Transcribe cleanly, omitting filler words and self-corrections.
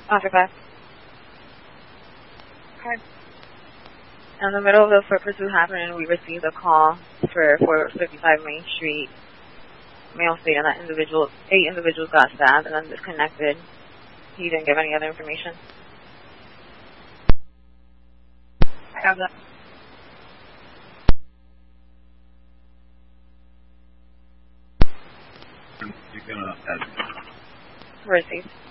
Officer 5. Okay. In the middle of the foot pursuit happening, we received a call for 455 Main Street. Male stating that 8 individuals got stabbed and then disconnected. He didn't give any other information. I have that. You're gonna Received.